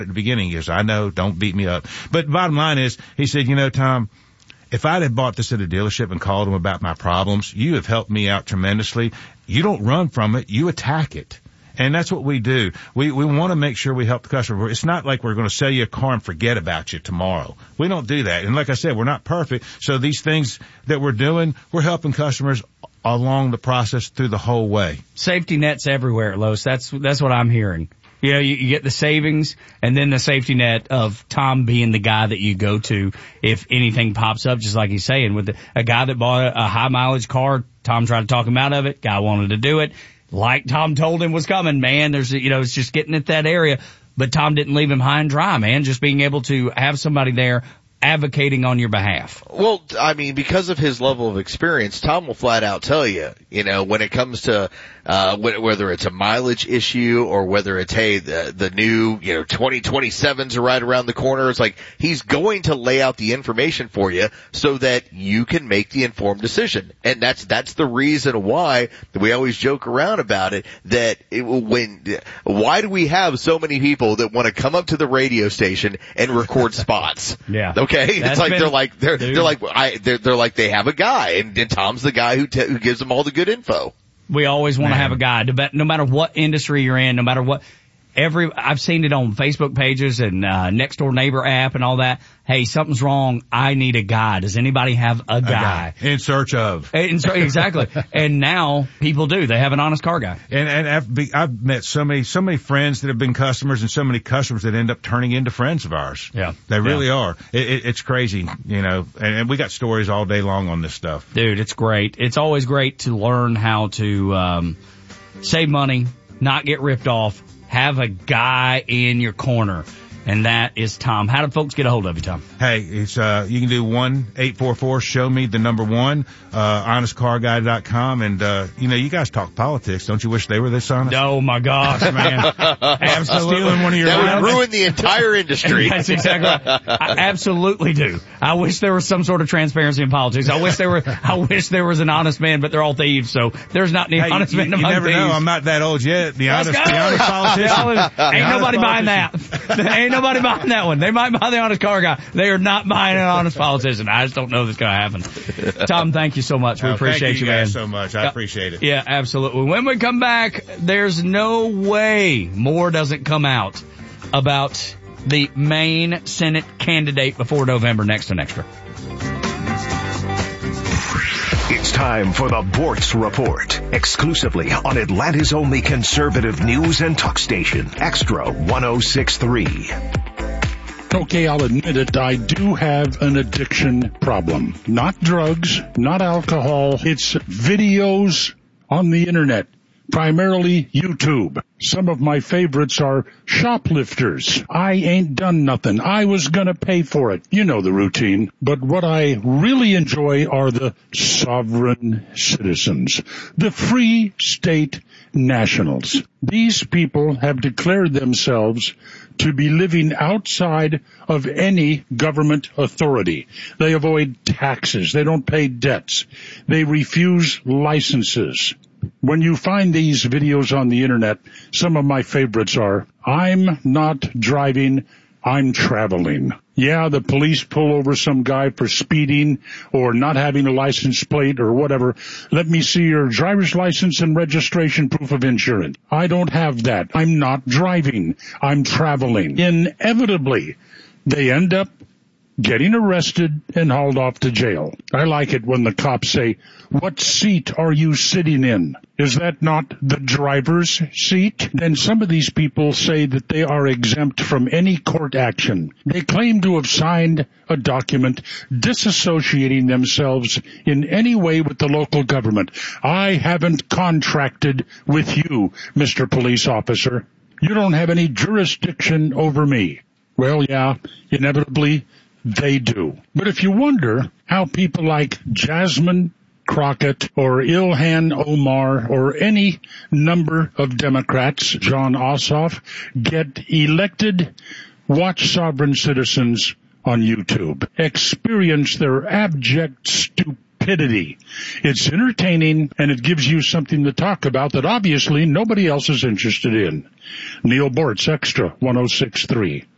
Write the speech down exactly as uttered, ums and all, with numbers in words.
at the beginning. He goes, I know, don't beat me up. But bottom line is, he said, you know, Tom, if I'd have bought this at a dealership and called them about my problems, you have helped me out tremendously. You don't run from it, you attack it. And that's what we do. We, we want to make sure we help the customer. It's not like we're going to sell you a car and forget about you tomorrow. We don't do that. And like I said, we're not perfect. So these things that we're doing, we're helping customers along the process through the whole way. Safety nets everywhere, Los. That's, that's what I'm hearing. You know, you, you get the savings and then the safety net of Tom being the guy that you go to if anything pops up, just like he's saying. With the, a guy that bought a, a high mileage car, Tom tried to talk him out of it. Guy wanted to do it. Like Tom told him was coming, man. There's, you know, it's just getting at that area. But Tom didn't leave him high and dry, man. Just being able to have somebody there advocating on your behalf. Well, I mean, because of his level of experience, Tom will flat out tell you, you know, when it comes to, uh, whether it's a mileage issue or whether it's, hey, the, the new, you know, twenty twenty-sevens are right around the corner. It's like, he's going to lay out the information for you so that you can make the informed decision. And that's, that's the reason why we always joke around about it, that it, when, why do we have so many people that want to come up to the radio station and record spots? Yeah. Okay, That's it's like been, they're like they're dude. they're like I they're they're like they have a guy, and, and Tom's the guy who t- who gives them all the good info. We always want to have a guy, no matter what industry you're in, no matter what. Every I've seen it on Facebook pages and uh, Next Door Neighbor app and all that. Hey, something's wrong. I need a guy. Does anybody have a guy? A guy. In search of. In, exactly. And now people do. They have an honest car guy. And, and I've, be, I've met so many, so many friends that have been customers and so many customers that end up turning into friends of ours. Yeah. They really yeah. are. It, it, it's crazy, you know, and, and we got stories all day long on this stuff. Dude, it's great. It's always great to learn how to, um, save money, not get ripped off, have a guy in your corner. And that is Tom. How do folks get a hold of you, Tom? Hey, it's, uh, you can do one eight four four show me the number one, uh, honest car guy dot com. And, uh, you know, you guys talk politics. Don't you wish they were this honest? Oh my gosh, man. Absolutely. Stealing one of your That would ruin the entire industry. That's exactly right. I absolutely do. I wish there was some sort of transparency in politics. I wish there were, I wish there was an honest man, but they're all thieves. So there's not any hey, honest you, men you among never thieves. know. I'm not that old yet. The Let's honest, go. the honest politician. Ain't nobody buying that. Ain't nobody buying that one. They might buy the honest car guy. They are not buying an honest politician. I just don't know if it's going to happen. Tom, thank you so much. We oh, appreciate thank you, you, guys man. so much. I appreciate it. Yeah, absolutely. When we come back, there's no way more doesn't come out about the Maine Senate candidate before November. Next on Extra. It's time for the Bortz Report, exclusively on Atlanta's only conservative news and talk station, Extra one oh six point three. Okay, I'll admit it, I do have an addiction problem. Not drugs, not alcohol, it's videos on the internet. Primarily YouTube. Some of my favorites are shoplifters. I ain't done nothing. I was gonna pay for it. You know the routine. But what I really enjoy are the sovereign citizens. The free state nationals. These people have declared themselves to be living outside of any government authority. They avoid taxes. They don't pay debts. They refuse licenses. When you find these videos on the internet, some of my favorites are, I'm not driving, I'm traveling. Yeah, the police pull over some guy for speeding or not having a license plate or whatever. Let me see your driver's license and registration proof of insurance. I don't have that. I'm not driving. I'm traveling. Inevitably, they end up getting arrested and hauled off to jail. I like it when the cops say, what seat are you sitting in? Is that not the driver's seat? Then some of these people say that they are exempt from any court action. They claim to have signed a document disassociating themselves in any way with the local government. I haven't contracted with you, Mister Police Officer. You don't have any jurisdiction over me. Well, yeah, inevitably, they do. But if you wonder how people like Jasmine Crockett or Ilhan Omar or any number of Democrats, John Ossoff, get elected, watch Sovereign Citizens on YouTube. Experience their abject stupidity. It's entertaining and it gives you something to talk about that obviously nobody else is interested in. Neil Bortz, Extra one oh six point three.